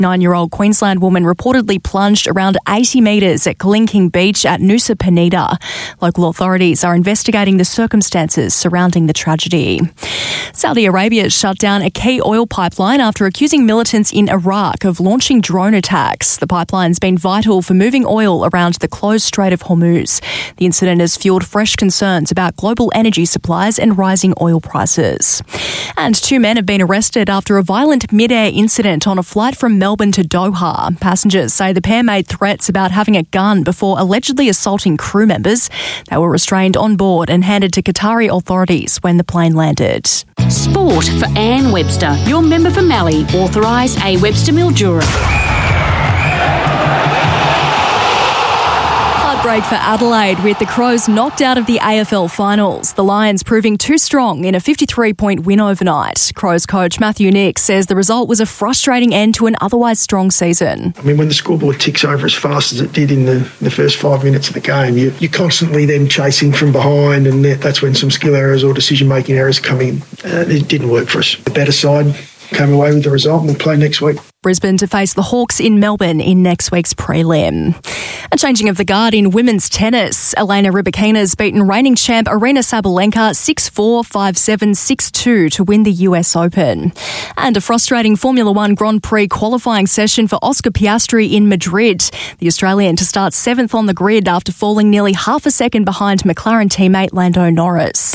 9-year-old Queensland woman reportedly plunged around 80 metres at Kalinking Beach at Nusa Penida. Local authorities are investigating the circumstances surrounding the tragedy. Saudi Arabia shut down a key oil pipeline after accusing militants in Iraq of launching drone attacks. The pipeline's been vital for moving oil around the closed Strait of Hormuz. The incident has fueled fresh concerns about global energy supplies and rising oil prices. And 2 men have been arrested after a violent mid-air incident on a flight from Melbourne to Doha. Passengers say the pair made threats about having a gun before allegedly assaulting crew members. They were restrained on board and handed to Qatari authorities when the plane landed. Sport for Anne Webster, your member for Mallee, authorised A. Webster Mildura. Break for Adelaide with the Crows knocked out of the AFL finals. The Lions proving too strong in a 53-point win overnight. Crows coach Matthew Nicks says the result was a frustrating end to an otherwise strong season. I mean, when the scoreboard ticks over as fast as it did in the first 5 minutes of the game, you're constantly then chasing from behind, and that's when some skill errors or decision-making errors come in. It didn't work for us. The better side came away with the result, and we'll play next week. Brisbane to face the Hawks in Melbourne in next week's prelim. A changing of the guard in women's tennis. Elena Rybakina's beaten reigning champ Aryna Sabalenka 6-4, 5-7, 6-2 to win the US Open. And a frustrating Formula One Grand Prix qualifying session for Oscar Piastri in Madrid. The Australian to start 7th on the grid after falling nearly half a second behind McLaren teammate Lando Norris.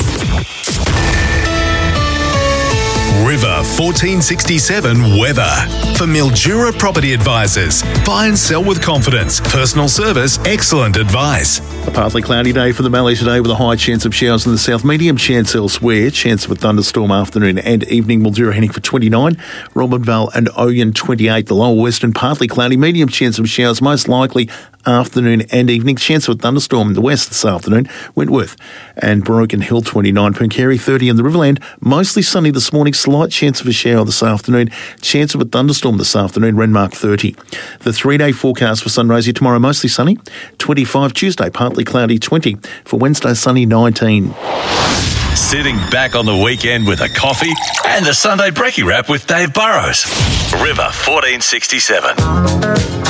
River 1467 weather. For Mildura Property Advisors. Buy and sell with confidence. Personal service, excellent advice. A partly cloudy day for the Mallee today with a high chance of showers in the south, medium chance elsewhere. Chance of a thunderstorm afternoon and evening. Mildura heading for 29. Robinvale and Oyen 28. The lower western partly cloudy, medium chance of showers, most likely afternoon and evening. Chance of a thunderstorm in the west this afternoon. Wentworth and Broken Hill 29. Pooncarie 30 in the Riverland. Mostly sunny this morning. Slight chance of a shower this afternoon. Chance of a thunderstorm this afternoon. Renmark 30. The 3-day forecast for Sunraysia tomorrow mostly sunny. 25 Tuesday, partly cloudy 20. For Wednesday, sunny 19. Sitting back on the weekend with a coffee and the Sunday Brekkie Wrap with Dave Burrows. River 1467.